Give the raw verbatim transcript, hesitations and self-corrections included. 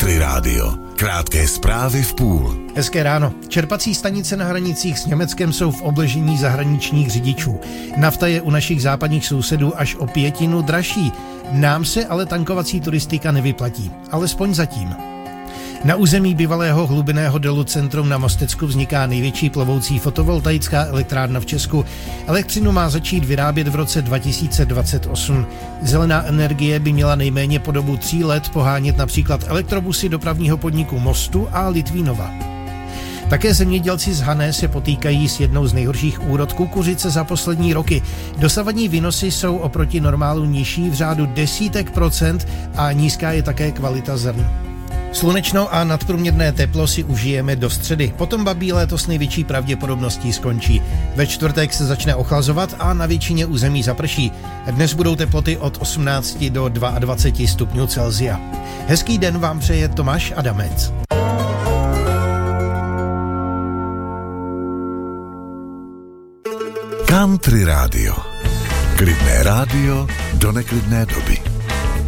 Country Rádio. Krátké zprávy v půl. Hezké ráno. Čerpací stanice na hranicích s Německem jsou v obležení zahraničních řidičů. Nafta je u našich západních sousedů až o pětinu dražší. Nám se ale tankovací turistika nevyplatí. Alespoň zatím. Na území bývalého hlubinného dolu Centrum na Mostecku vzniká největší plovoucí fotovoltaická elektrárna v Česku. Elektřinu má začít vyrábět v roce dva tisíce dvacet osm. Zelená energie by měla nejméně po dobu tří let pohánět například elektrobusy dopravního podniku Mostu a Litvínova. Také zemědělci z Hané se potýkají s jednou z nejhorších úrod kukuřice za poslední roky. Dosavadní výnosy jsou oproti normálu nižší v řádu desítek procent a nízká je také kvalita zrn. Slunečno a nadprůměrné teplo si užijeme do středy. Potom babí léto s největší pravděpodobností skončí. Ve čtvrtek se začne ochlazovat a na většině území zaprší. Dnes budou teploty od osmnácti do dvaceti dvou stupňů Celsia. Hezký den vám přeje Tomáš Adamec. Country Rádio. Klidné rádio do neklidné doby.